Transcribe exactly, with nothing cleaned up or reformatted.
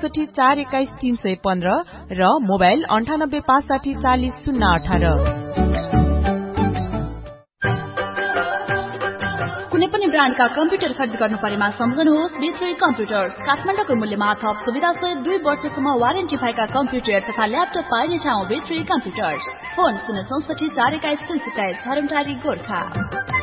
चौसठी चार एक्काइस तीन सय पन्ध्र र मोबाइल अन्ठानब्बे पाँच साठी चालिस शून्य अठार। कुनै पनि ब्रान्डका कम्प्युटर खरिद गर्नु परेमा सम्झनुहोस् बी थ्री कम्प्युटर्स। काठमाडौँको मूल्यमा थप सुविधा सहित दुई वर्षसम्म वारेन्टी भएका कम्प्युटर तथा ल्यापटप पाइने ठाउँ बी थ्री कम्प्युटर्स। फोन शून्य चौसठी चार एक्काइस तीन सत्ताइस हरमटारी गोर्खा।